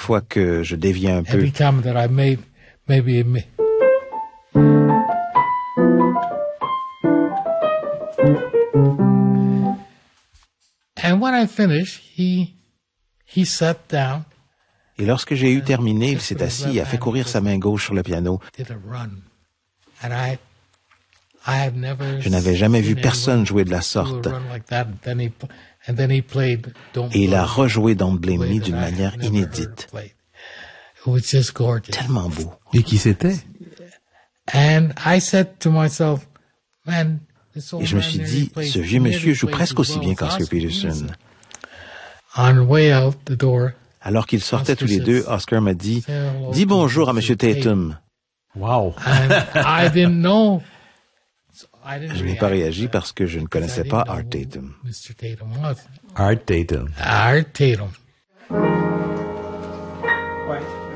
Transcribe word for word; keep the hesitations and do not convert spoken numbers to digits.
fois que je déviais un peu, every time that I made maybe a mi- And when I finished, he he sat down, et lorsque j'ai eu terminé, il s'est assis et a fait courir sa main gauche sur le piano. did a run, and I I had never Je n'avais jamais vu seen personne anyone jouer de la do a sorte. run like that. And then he and then he played Don't Et il a Worry, rejoué Don't the Blame way Me that d'une I manière had never heard inédite. it played. It was just gorgeous. Tellement beau. Et qui c'était? And I said to myself, man, this old Et je me man suis nearly dit, plays- ce vieux monsieur nearly joue plays presque as aussi well bien as qu'Oscar Oscar Peterson. Peterson. On the way out the door, Alors qu'ils sortaient Oscar tous les says, deux, Oscar m'a dit, say hello dis to bonjour à Mister Monsieur Tatum. Wow! and I didn't know. So I didn't Je n'ai pas react réagi to that parce que je ne because I connaissais didn't pas know Art who Tatum. Mister Tatum was. Art Tatum. Art Tatum. Ouais.